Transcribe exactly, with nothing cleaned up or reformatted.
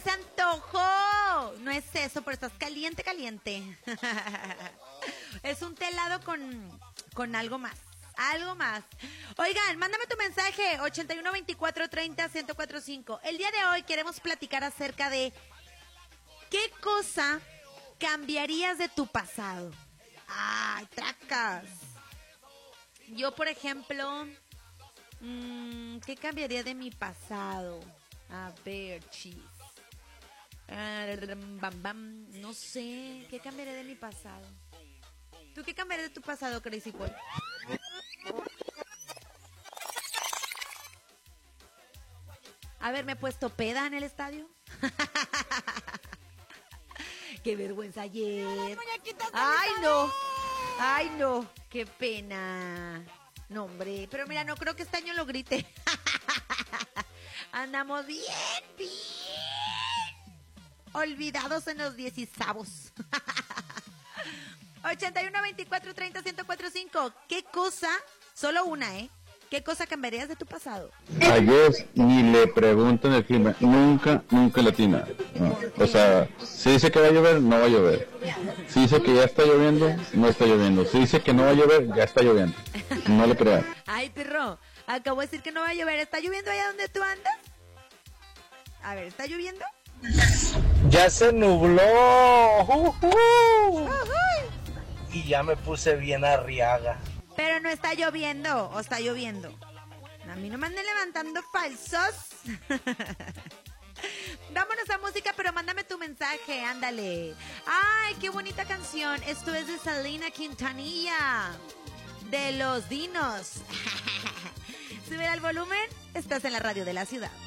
se antojó. No es eso, pero estás caliente, caliente. Es un té helado con, con algo más. Algo más. Oigan, mándame tu mensaje ochenta y uno veinticuatro treinta ciento cuatro cinco. El día de hoy queremos platicar acerca de ¿qué cosa cambiarías de tu pasado? Ay, tracas. Yo, por ejemplo, mmm, ¿qué cambiaría de mi pasado? A ver, chis. Uh, bam, bam. No sé, ¿qué cambiaría de mi pasado? ¿Tú qué cambiarías de tu pasado, Crazy Boy? A ver, ¿me he puesto peda en el estadio? ¡Qué vergüenza ayer! ¡Ay, no! ¡Ay, no! ¡Qué pena! No, hombre, pero mira, no creo que este año lo grite. Andamos bien, bien olvidados en los diezisavos. ochenta y uno veinticuatro treinta ciento cuatro cinco. ¿Qué cosa? Solo una, ¿eh? ¿Qué cosa cambiarías de tu pasado? Ayer ni le pregunto en el clima, nunca, nunca latina. No. O sea, si dice que va a llover, no va a llover. Si dice que ya está lloviendo, no está lloviendo. Si dice que no va a llover, ya está lloviendo. No le creas. Ay, perro, acabo de decir que no va a llover. ¿Está lloviendo allá donde tú andas? A ver, ¿está lloviendo? Ya se nubló. Uh-huh. Uh-huh. Y ya me puse bien arriaga. Pero no está lloviendo, o está lloviendo. A mí no me anden levantando falsos. Vámonos a música, pero mándame tu mensaje, ándale. Ay, qué bonita canción. Esto es de Selena Quintanilla, de Los Dinos. Sube al volumen, estás en la radio de la ciudad.